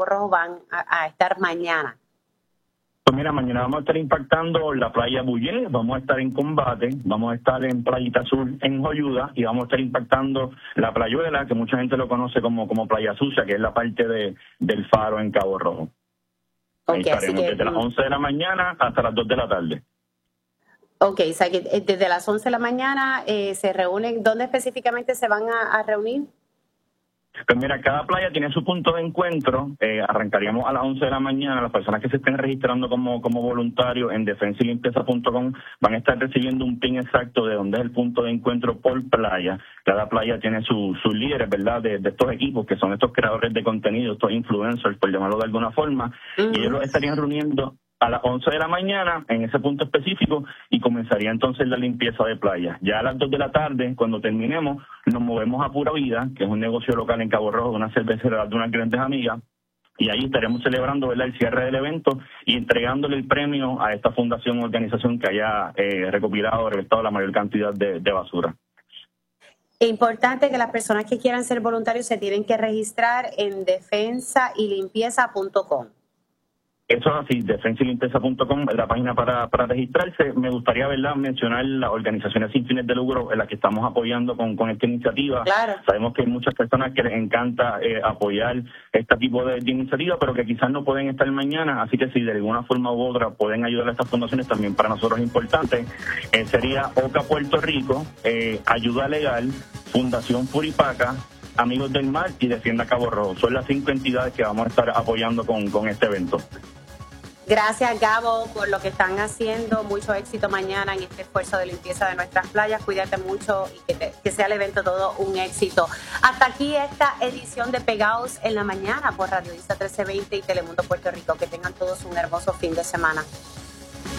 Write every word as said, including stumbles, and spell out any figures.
Rojo van a, a estar mañana? Pues mira, mañana vamos a estar impactando la playa Bullé, vamos a estar en Combate, vamos a estar en Playita Azul en Joyuda y vamos a estar impactando la Playuela, que mucha gente lo conoce como, como Playa Sucia, que es la parte de, del faro en Cabo Rojo. Ahí Okay, estaremos que, desde las once de la mañana hasta las dos de la tarde. Ok, o sea que desde las once de la mañana eh, se reúnen, ¿dónde específicamente se van a, a reunir? Pues mira, cada playa tiene su punto de encuentro. Eh, arrancaríamos a las once de la mañana. Las personas que se estén registrando como, como voluntarios en defensa y limpieza punto com van a estar recibiendo un pin exacto de dónde es el punto de encuentro por playa. Cada playa tiene sus su líderes, ¿verdad?, de, de estos equipos, que son estos creadores de contenido, estos influencers, por llamarlo de alguna forma. Uh-huh. Y ellos los estarían reuniendo a las once de la mañana en ese punto específico y comenzaría entonces la limpieza de playa. Ya a las dos de la tarde, cuando terminemos, nos movemos a Pura Vida, que es un negocio local en Cabo Rojo, de una cervecera de unas grandes amigas, y ahí estaremos celebrando, ¿verdad?, el cierre del evento y entregándole el premio a esta fundación o organización que haya eh, recopilado o recolectado la mayor cantidad de, de basura. Es importante que las personas que quieran ser voluntarios se tienen que registrar en defensa y limpieza punto com. Eso es así, defensa y limpieza punto com es la página para, para registrarse. Me gustaría, ¿verdad?, mencionar las organizaciones sin fines de lucro en las que estamos apoyando con, con esta iniciativa. Claro. Sabemos que hay muchas personas que les encanta eh, apoyar este tipo de, de iniciativas, pero que quizás no pueden estar mañana, así que si de alguna forma u otra pueden ayudar a estas fundaciones, también para nosotros es importante. Eh, sería OCA Puerto Rico, eh, Ayuda Legal, Fundación Puripaca, Amigos del Mar y Defienda Cabo Rojo. Son las cinco entidades que vamos a estar apoyando con, con este evento. Gracias, Gabo, por lo que están haciendo. Mucho éxito mañana en este esfuerzo de limpieza de nuestras playas. Cuídate mucho y que, te, que sea el evento todo un éxito. Hasta aquí esta edición de Pegados en la Mañana por Radio Isla trece veinte y Telemundo Puerto Rico. Que tengan todos un hermoso fin de semana.